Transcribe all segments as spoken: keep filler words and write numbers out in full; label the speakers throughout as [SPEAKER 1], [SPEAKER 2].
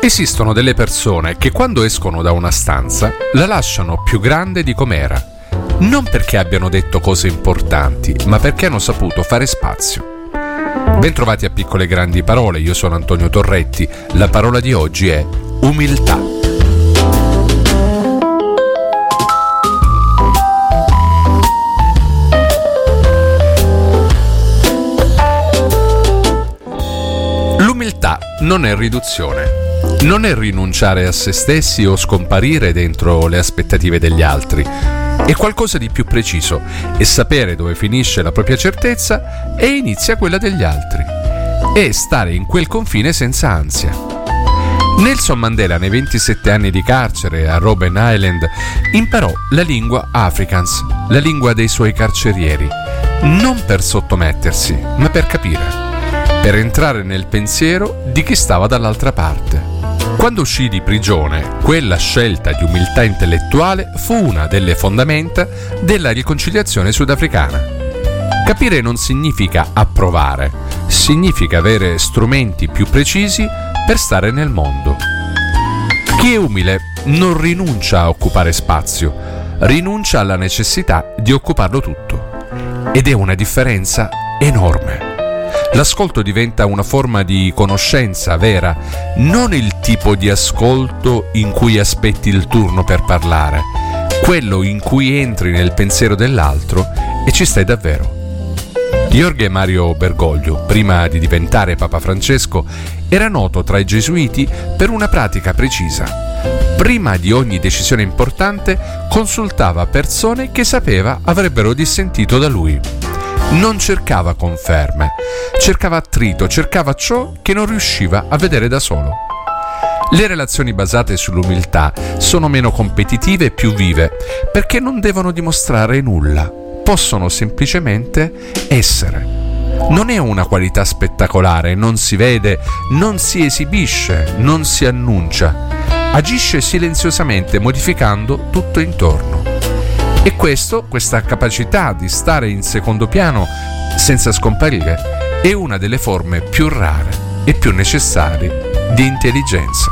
[SPEAKER 1] Esistono delle persone che quando escono da una stanza la lasciano più grande di com'era, non perché abbiano detto cose importanti, ma perché hanno saputo fare spazio. Bentrovati a Piccole Grandi Parole, io sono Antonio Torretti, la parola di oggi è umiltà. L'umiltà non è riduzione, non è rinunciare a se stessi o scomparire dentro le aspettative degli altri. È qualcosa di più preciso, è sapere dove finisce la propria certezza e inizia quella degli altri. È stare in quel confine senza ansia. Nelson Mandela, nei ventisette anni di carcere a Robben Island, imparò la lingua Afrikaans, la lingua dei suoi carcerieri, non per sottomettersi, ma per capire. Per entrare nel pensiero di chi stava dall'altra parte. Quando uscì di prigione, quella scelta di umiltà intellettuale fu una delle fondamenta della riconciliazione sudafricana. Capire non significa approvare, significa avere strumenti più precisi per stare nel mondo. Chi è umile non rinuncia a occupare spazio, rinuncia alla necessità di occuparlo tutto. Ed è una differenza enorme. L'ascolto diventa una forma di conoscenza vera, non il tipo di ascolto in cui aspetti il turno per parlare, quello in cui entri nel pensiero dell'altro e ci stai davvero. Jorge Mario Bergoglio, prima di diventare Papa Francesco, era noto tra i gesuiti per una pratica precisa. Prima di ogni decisione importante consultava persone che sapeva avrebbero dissentito da lui. Non cercava conferme, cercava attrito, cercava ciò che non riusciva a vedere da solo. Le relazioni basate sull'umiltà sono meno competitive e più vive, perché non devono dimostrare nulla, possono semplicemente essere. Non è una qualità spettacolare, non si vede, non si esibisce, non si annuncia, agisce silenziosamente modificando tutto intorno. E questo, questa capacità di stare in secondo piano senza scomparire, è una delle forme più rare e più necessarie di intelligenza.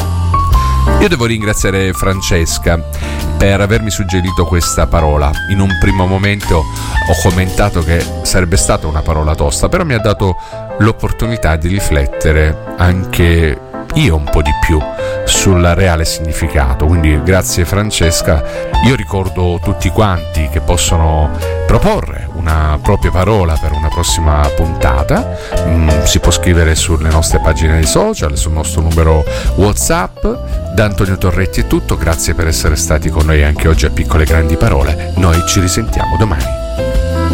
[SPEAKER 1] Io devo ringraziare Francesca per avermi suggerito questa parola. In un primo momento ho commentato che sarebbe stata una parola tosta, però mi ha dato l'opportunità di riflettere anche io un po' di più sul reale significato, quindi grazie Francesca. Io ricordo tutti quanti che possono proporre una propria parola per una prossima puntata. Mm, si può scrivere sulle nostre pagine di social, sul nostro numero WhatsApp. Da Antonio Torretti è tutto, grazie per essere stati con noi anche oggi a Piccole Grandi Parole. Noi ci risentiamo domani.